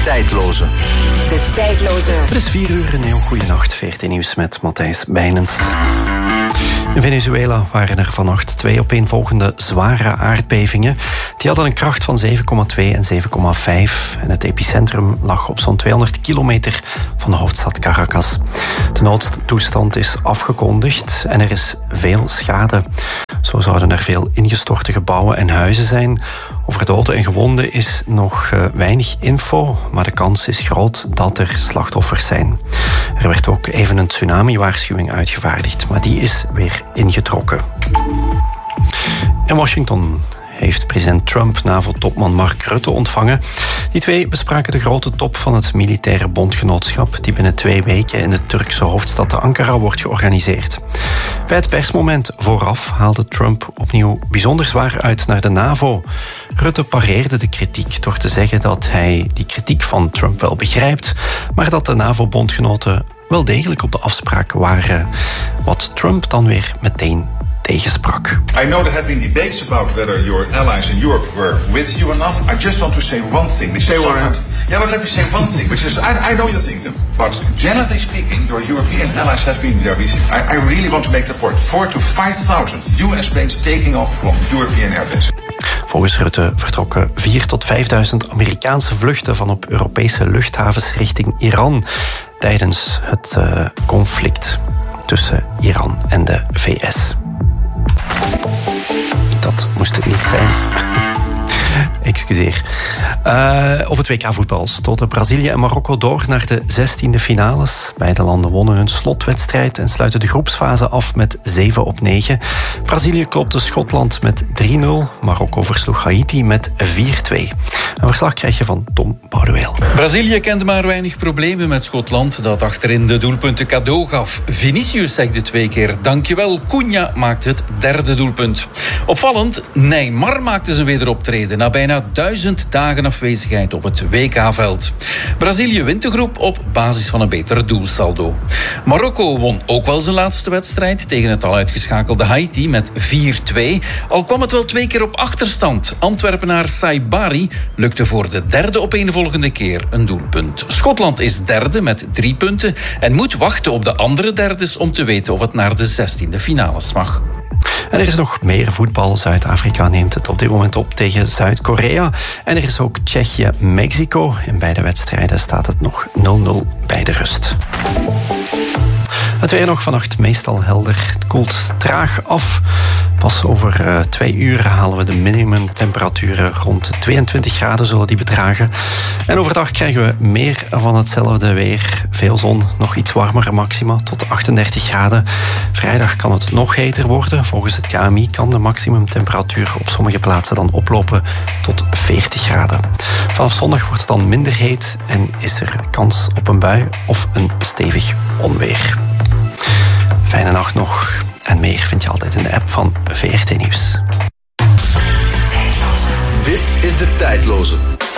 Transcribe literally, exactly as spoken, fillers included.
tijdloze. De tijdloze. Het is vier uur, een heel goede nacht. V R T Nieuws met Matthijs Bijnens. In Venezuela waren er vannacht twee opeenvolgende zware aardbevingen. Die hadden een kracht van zeven komma twee en zeven komma vijf. En het epicentrum lag op zo'n tweehonderd kilometer van de hoofdstad Caracas. De noodtoestand is afgekondigd en er is veel schade. Zo zouden er veel ingestorte gebouwen en huizen zijn. Over doden en gewonden is nog uh, weinig info, maar de kans is groot dat er slachtoffers zijn. Er werd ook even een tsunami-waarschuwing uitgevaardigd, maar die is weer ingetrokken. In Washington heeft president Trump NAVO-topman Mark Rutte ontvangen. Die twee bespraken de grote top van het militaire bondgenootschap die binnen twee weken in de Turkse hoofdstad Ankara wordt georganiseerd. Bij het persmoment vooraf haalde Trump opnieuw bijzonder zwaar uit naar de NAVO. Rutte pareerde de kritiek door te zeggen dat hij die kritiek van Trump wel begrijpt, maar dat de NAVO-bondgenoten wel degelijk op de afspraak waren, wat Trump dan weer meteen tegensprak. I know there have been debates about whether your allies in Europe were with you enough. I just want to say one thing. Say one. Yeah, but let me say one thing, which is I, I know you think them, but generally speaking, your European allies have been there recently. I, I really want to make the point. Four to five thousand U S planes taking off from European airbases. Volgens Rutte vertrokken vier tot vijfduizend Amerikaanse vluchten van op Europese luchthavens richting Iran tijdens het uh, conflict tussen Iran en de V S. Dat moest het niet zijn. Excuseer. Uh, op het W K voetbal stoten Brazilië en Marokko door naar de zestiende finales. Beide landen wonnen hun slotwedstrijd en sluiten de groepsfase af met zeven op negen. Brazilië klopte Schotland met drie nul. Marokko versloeg Haiti met vier twee. Een verslag krijg je van Tom Boudewijn. Brazilië kende maar weinig problemen met Schotland, dat achterin de doelpunten cadeau gaf. Vinicius zegde twee keer dankjewel. Cunha maakte het derde doelpunt. Opvallend, Neymar maakte zijn wederoptreden na bijna duizend dagen afwezigheid op het W K-veld. Brazilië wint de groep op basis van een beter doelsaldo. Marokko won ook wel zijn laatste wedstrijd tegen het al uitgeschakelde Haiti met vier twee. Al kwam het wel twee keer op achterstand. Antwerpenaar Saibari lukte voor de derde opeenvolgende keer een doelpunt. Schotland is derde met drie punten en moet wachten op de andere derdes om te weten of het naar de zestiende finales mag. En er is nog meer voetbal. Zuid-Afrika neemt het op dit moment op tegen Zuid-Korea. En er is ook Tsjechië-Mexico. In beide wedstrijden staat het nog nul nul bij de rust. Het weer nog vannacht meestal helder. Het koelt traag af. Pas over uh, twee uur halen we de minimumtemperaturen rond tweeëntwintig graden zullen die bedragen. En overdag krijgen we meer van hetzelfde weer. Veel zon, nog iets warmere maxima tot achtendertig graden. Vrijdag kan het nog heter worden. Volgens het K M I kan de maximumtemperatuur op sommige plaatsen dan oplopen tot veertig graden. Vanaf zondag wordt het dan minder heet en is er kans op een bui of een stevig onweer. Fijne nacht nog. En meer vind je altijd in de app van V R T Nieuws. Dit is De Tijdloze.